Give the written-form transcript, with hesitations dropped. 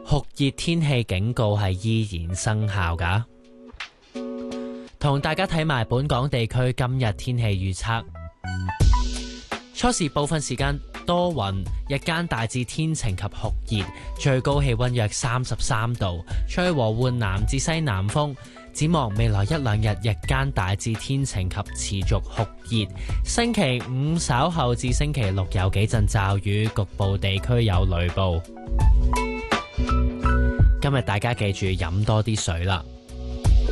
酷熱天氣警告係依然生效㗎。同大家睇埋本港地區今日天氣預測。初時部分時間多雲，日間大致天晴及酷熱，最高氣溫約33度，吹和緩南至西南風。展望未來一兩日，日間大致天晴及持續酷熱。星期五稍後至星期六有幾陣驟雨，局部地區有雷暴。今日大家記住飲多啲水啦。